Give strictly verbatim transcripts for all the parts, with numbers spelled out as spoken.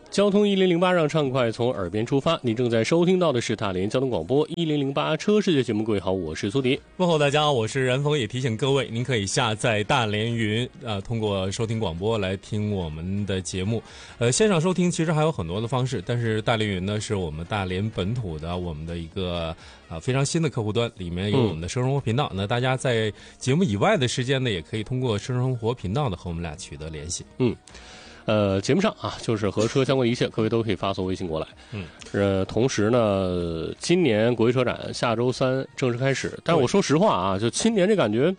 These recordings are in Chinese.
交通一零零八让畅快从耳边出发，你正在收听到的是大连交通广播一零零八车世界节目。各位好，我是苏迪。 问候大家好，我是任峰，也提醒各位，您可以下载大连云，呃，通过收听广播来听我们的节目。呃，线上收听其实还有很多的方式，但是大连云呢是我们大连本土的我们的一个呃非常新的客户端，里面有我们的生活频道。嗯、那大家在节目以外的时间呢，也可以通过生活频道呢和我们俩取得联系。 嗯。呃，节目上啊，就是和车相关的一切，各位都可以发送微信过来。嗯，呃，同时呢，今年国际车展下周三正式开始，但我说实话啊，就今年这感觉，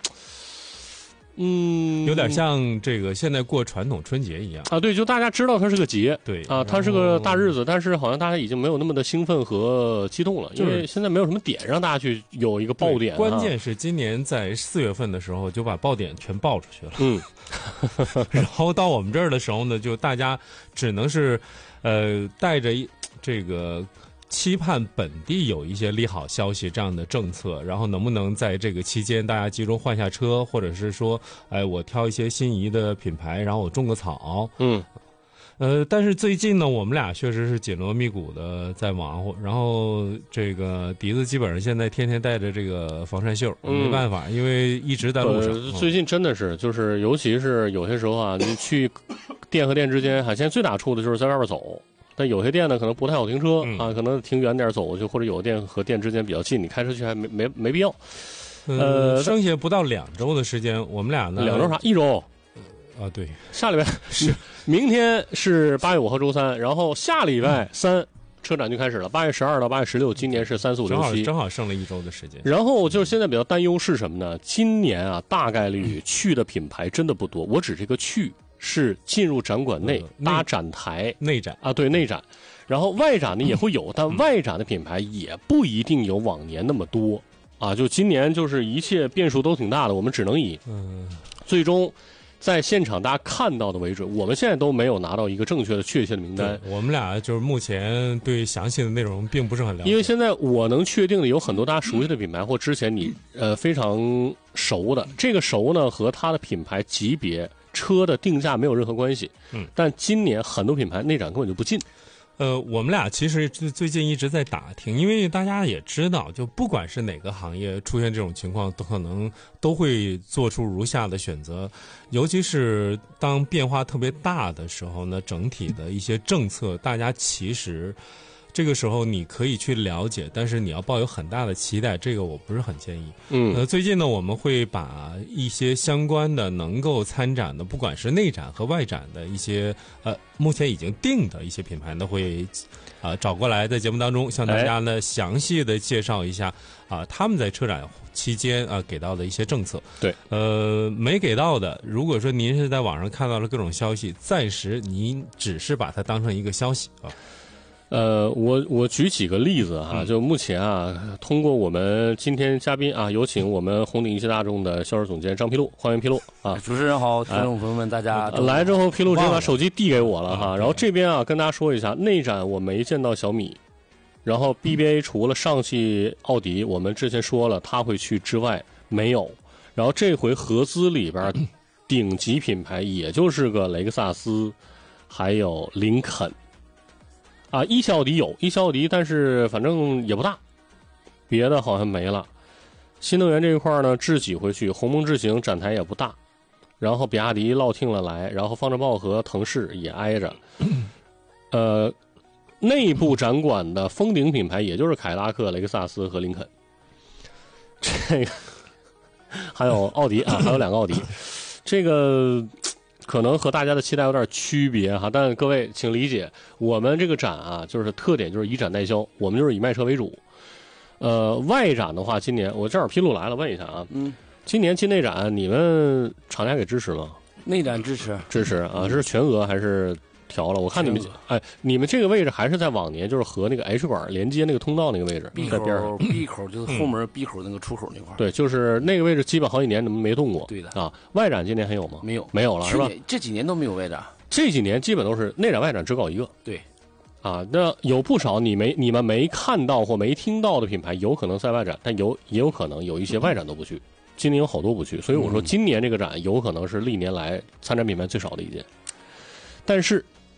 嗯， 有点像这个现在过传统春节一样啊。对，就大家知道它是个节， 对啊，它是个大日子，但是好像大家已经没有那么的兴奋和激动了，因为现在没有什么点让大家去有一个爆点、啊。 关键是今年在四月份的时候就把爆点全爆出去了。 嗯。 然后到我们这儿的时候呢，就大家只能是，呃，带着这个期盼本地有一些利好消息这样的政策，然后能不能在这个期间大家集中换下车，或者是说，哎，我挑一些心仪的品牌，然后我种个草， 嗯。 呃，但是最近呢，我们俩确实是紧锣密鼓的在忙活，然后这个笛子基本上现在天天带着这个防晒袖，嗯、没办法，因为一直在路上。 呃、最近真的是，就是尤其是有些时候啊，你去店和店之间，哈，现在最大处的就是在外边走。但有些店呢，可能不太好停车、嗯、啊，可能停远点走过去，或者有的店和店之间比较近，你开车去还没没没必要。 呃，剩下不到两周的时间，我们俩呢， 两周啥？一周。 啊，对， 下礼拜是明天是八月五号周三，然后下礼拜三、嗯、车展就开始了，八月十二到八月十六，今年是三四五六七， 正好剩了一周的时间。 然后就是现在比较担忧是什么呢？今年啊，大概率去的品牌真的不多。我指这个去是进入展馆内、呃、搭展台内展啊，对内展，然后外展呢也会有，嗯、但外展的品牌也不一定有往年那么多啊。就今年就是一切变数都挺大的，我们只能以嗯最终。在现场大家看到的为准，我们现在都没有拿到一个正确的确切的名单。 我们俩就是目前对详细的内容并不是很了解， 因为现在我能确定的有很多大家熟悉的品牌，或之前你呃非常熟的，这个熟呢和它的品牌级别、车的定价没有任何关系。嗯，但今年很多品牌内展根本就不进。 呃，我们俩其实最近一直在打听，因为大家也知道，就不管是哪个行业出现这种情况，都可能都会做出如下的选择，尤其是当变化特别大的时候呢，整体的一些政策，大家其实这个时候你可以去了解，但是你要抱有很大的期待，这个我不是很建议。嗯，呃，最近呢，我们会把一些相关的能够参展的，不管是内展和外展的一些呃，目前已经定的一些品牌呢，会啊、呃、找过来，在节目当中向大家呢、哎、详细的介绍一下啊、呃、他们在车展期间啊、呃、给到的一些政策。 对， 呃，没给到的，如果说您是在网上看到了各种消息，暂时您只是把它当成一个消息啊。 呃，我我举几个例子哈，就目前啊，通过我们今天嘉宾啊，有请我们红顶一汽大众的销售总监张披露，欢迎披露啊！ 主持人好，听众朋友们，大家来之后，披露直接把手机递给我了哈。然后这边啊，跟大家说一下，内展我没见到小米，然后 B B A 除了上汽奥迪，我们之前说了他会去之外，没有。然后这回合资里边顶级品牌也就是个雷克萨斯，还有林肯。啊，一汽奥迪有，一汽奥迪，但是反正也不大，别的好像没了。新能源这一块呢，智己会去，鸿蒙智行展台也不大，然后比亚迪落听了来，然后方程豹和腾势也挨着。呃，内部展馆的封顶品牌也就是凯迪拉克、雷克萨斯和林肯，这个还有奥迪啊，还有两个奥迪，这个。可能和大家的期待有点区别哈，但各位请理解，我们这个展啊，就是特点就是以展代销，我们就是以卖车为主。呃，外展的话，今年我正好披露来了，问一下啊，嗯，今年进内展，你们厂家给支持吗？ 内展支持， 支持啊，是全额还是调了？我看你们，哎，你们这个位置还是在往年就是和那个 H 管连接那个通道那个位置 ，B 口 B 口就是后门 B 口那个出口那块、 嗯。对，就是那个位置，基本好几年怎么没动过？ 对的啊。外展今年还有吗？ 没有， 没有了是吧？ 这几年都没有外展， 这几年基本都是内展外展只搞一个。 对， 啊，那有不少你没你们没看到或没听到的品牌，有可能在外展，但有也有可能有一些外展都不去。今年有好多不去，所以我说今年这个展有可能是历年来参展品牌最少的一届。但是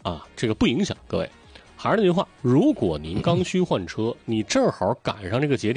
啊，这个不影响各位。还是那句话，如果您刚需换车，你正好赶上这个节点。